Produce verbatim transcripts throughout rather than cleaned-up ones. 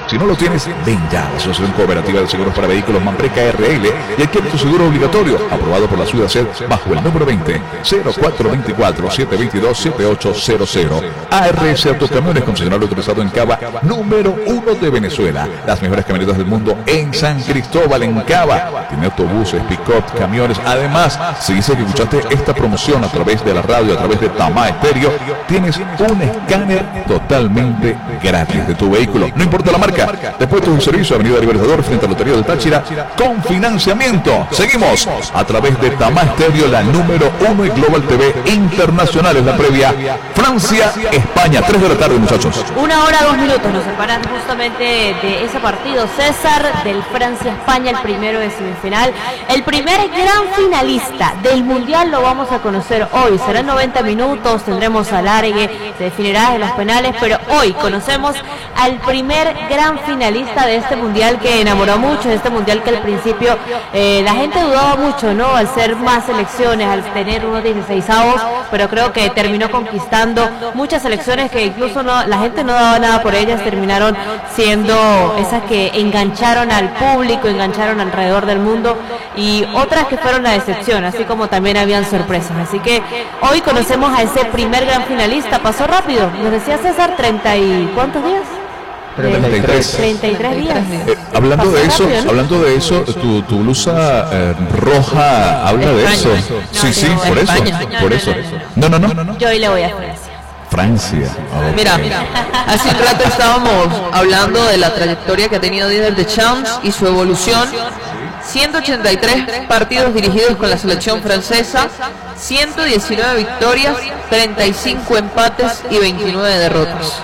Si no lo tienes, ven ya a la Asociación Cooperativa de Seguros para Vehículos Manpreca R L y adquiere tu seguro obligatorio, aprobado por la SUDACET bajo el número veinte cero cuatro veinticuatro setecientos veintidós setenta y ocho cero cero. A R S Autocamiones, concesionario autorizado en Cava, número uno de Venezuela. Las mejores camionetas del mundo en San Cristóbal, en Cava. Tiene autobuses, pick-up, camiones. Además, si dices que escuchaste esta promoción a través de la radio, a través de Tamá Estéreo, tienes un escáner totalmente gratis de tu vehículo. No importa la marca. Después de tu servicio, Avenida Libertador, frente al Loterío de Táchira, con financiamiento. Seguimos a través de Tamá Estéreo, la número uno, y Global T V Internacional. Es la previa Francia-España. tres de la tarde, muchachos. Una hora, dos minutos nos separan justamente de ese partido, César, del Francia-España, el primero de semifinal. El primer gran finalista del Mundial lo vamos a conocer hoy. Serán noventa minutos, tendremos alargue, se definirá en los penales, pero hoy conocemos al primer gran finalista de este Mundial que enamoró mucho, de este Mundial que al principio eh, la gente dudaba mucho, ¿no? Al ser más selecciones, al tener unos dieciseisavos, pero creo que terminó conquistando muchas selecciones que incluso no, la gente no daba nada por ellas, terminaron siendo esas que engancharon al público, engancharon alrededor del mundo, y otras que fueron la decepción, así como también habían sorpresas. Así que hoy conocemos a ese primer gran finalista. Pasó rápido, nos decía César, treinta y ¿cuántos días? treinta y tres. treinta y tres días. Eh, hablando Pasó de eso, rápido, ¿no? hablando de eso, tu, tu blusa eh, roja habla de eso. España. Sí, No, sí, no, por eso, España. por eso. No, no, no. Yo hoy le voy a Francia. Francia. Okay. Mira, mira, hace un rato estábamos hablando de la trayectoria que ha tenido Didier Deschamps y su evolución. ciento ochenta y tres partidos dirigidos con la selección francesa, ciento diecinueve victorias, treinta y cinco empates y veintinueve derrotas.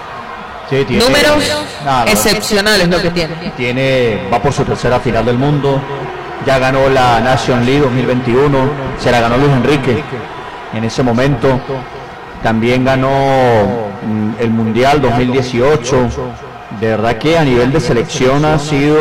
Sí, tiene, Números nada, excepcionales lo que tiene. Tiene, va por su tercera final del mundo, ya ganó la Nation League dos mil veintiuno, se la ganó Luis Enrique en ese momento, también ganó mm, el Mundial dos mil dieciocho. De verdad que a nivel de selección ha sido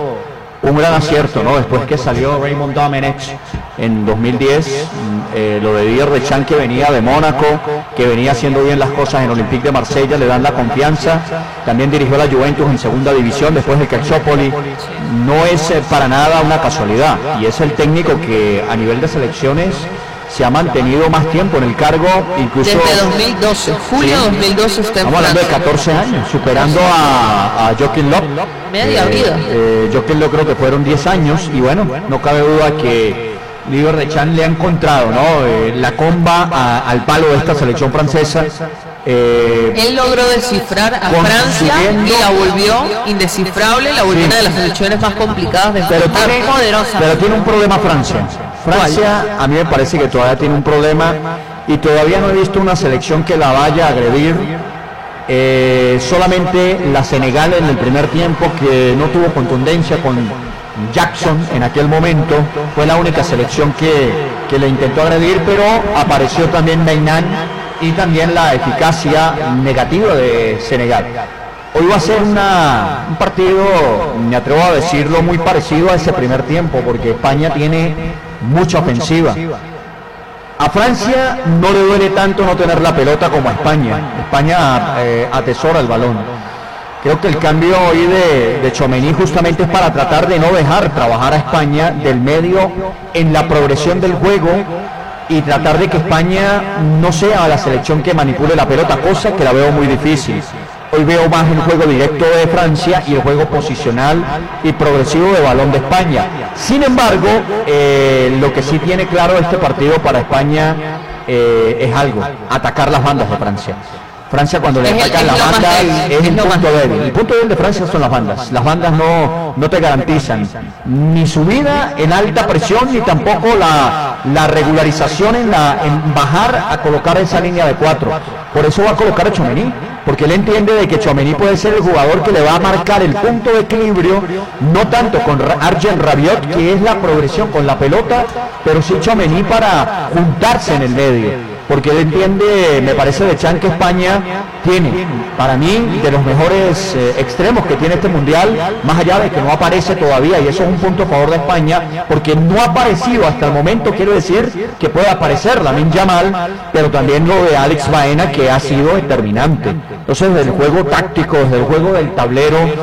un gran acierto, ¿no? Después que salió Raymond Domenech en dos mil diez, eh, lo de Didier Deschamps, que venía de Mónaco, que venía haciendo bien las cosas en Olympique de Marsella, le dan la confianza. También dirigió a la Juventus en segunda división, después del Calciopoli. No es eh, para nada una casualidad, y es el técnico que a nivel de selecciones se ha mantenido más tiempo en el cargo, incluso Desde dos mil doce, julio sí, dos mil doce está en estamos hablando de Francia. catorce años, superando a, a Joachim Löw. Media Eh, vida. eh, Joachim Löw creo que fueron diez años, y bueno, no cabe duda que Didier Deschamps le ha encontrado, ¿no? Eh, la comba a, al palo de esta selección francesa. Eh, Él logró descifrar a Francia y la volvió indescifrable, la volvió Sí. una de las selecciones más complicadas de pero, enfrentar. tiene, poderosa. pero tiene un problema Francia. Francia a mí me parece que todavía tiene un problema, y todavía no he visto una selección que la vaya a agredir. Eh, solamente la Senegal en el primer tiempo, que no tuvo contundencia con Jackson en aquel momento, fue la única selección que, que le intentó agredir, pero apareció también Meinan, y también la eficacia negativa de Senegal. Hoy va a ser una, un partido, me atrevo a decirlo, muy parecido a ese primer tiempo, porque España tiene mucha ofensiva. A Francia no le duele tanto no tener la pelota como a España. España eh, atesora el balón. Creo que el cambio hoy de, de Tchouaméni justamente es para tratar de no dejar trabajar a España del medio en la progresión del juego, y tratar de que España no sea la selección que manipule la pelota, cosa que la veo muy difícil. Hoy veo más el juego directo de Francia y el juego posicional y progresivo de balón de España. Sin embargo, eh, lo que sí tiene claro este partido para España eh, es algo: atacar las bandas de Francia. Francia, cuando le Es el- atacan es la lo más banda, débil, es es el lo más punto débil. débil. El punto débil de Francia son las bandas. Las bandas no, no te garantizan ni subida en alta presión, ni tampoco la, la regularización en, la, en bajar a colocar esa línea de cuatro. Por eso va a colocar a Tchouaméni, porque él entiende de que Tchouaméni puede ser el jugador que le va a marcar el punto de equilibrio, no tanto con Ra- Arjen Rabiot, que es la progresión con la pelota, pero sí Tchouaméni para juntarse en el medio. Porque él entiende, me parece, Deschamps, que España tiene, para mí, de los mejores eh, extremos que tiene este Mundial, más allá de que no aparece todavía, y eso es un punto a favor de España, porque no ha aparecido hasta el momento, quiero decir, que puede aparecer Lamine Yamal, pero también lo de Alex Baena, que ha sido determinante. Entonces, desde el juego táctico, desde el juego del tablero,